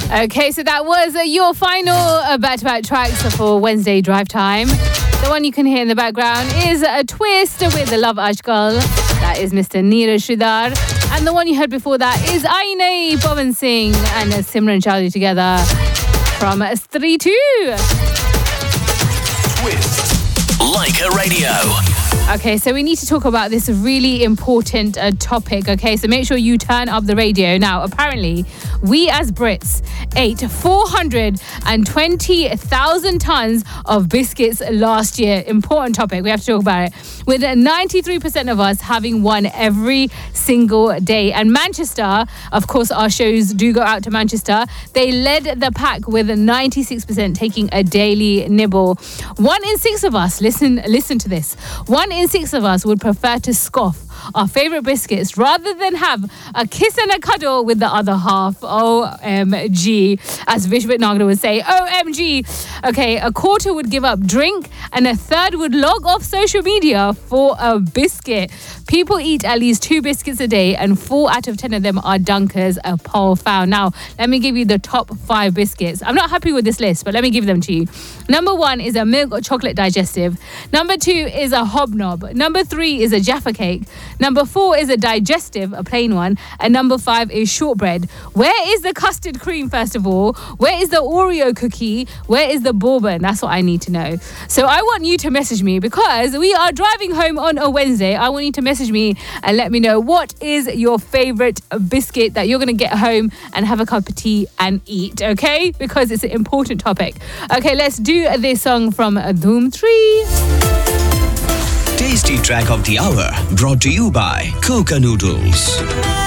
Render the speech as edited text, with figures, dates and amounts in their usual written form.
Okay, so that was your final back-to-back tracks for Wednesday Drive Time. The one you can hear in the background is a twist with the Love Ashgal. That is Mr. Neeraj Sridhar. And the one you heard before that is Aine Pawan Singh and Simran Chowdhury together from Stree 2. Twist Leica Radio. Okay, so we need to talk about this really important topic, okay? So make sure you turn up the radio. Now, apparently, we as Brits ate 420,000 tons of biscuits last year. Important topic, we have to talk about it. With 93% of us having one every single day. And Manchester, of course, our shows do go out to Manchester. They led the pack with 96% taking a daily nibble. 1 in 6 of us, listen to this. 1 in 6 of us would prefer to scoff our favourite biscuits rather than have a kiss and a cuddle with the other half. OMG, as Vishwat Nagda would say. OMG. Okay, a quarter would give up drink and a third would log off social media for a biscuit. People eat at least 2 biscuits a day and 4 out of 10 of them are dunkers, a poll found. Now, let me give you the top 5 biscuits. I'm not happy with this list, but let me give them to you. Number 1 is a milk or chocolate digestive. Number 2 is a hobnob. Number 3 is a Jaffa cake. Number 4 is a digestive, a plain one. And number 5 is shortbread. Where is the custard cream, first of all? Where is the Oreo cookie? Where is the bourbon? That's what I need to know. So I want you to message me because we are driving home on a Wednesday. I want you to message me and let me know what is your favourite biscuit that you're going to get home and have a cup of tea and eat, okay? Because it's an important topic. Okay, let's do this song from Dhoom 3. Tasty track of the hour brought to you by Coca Noodles.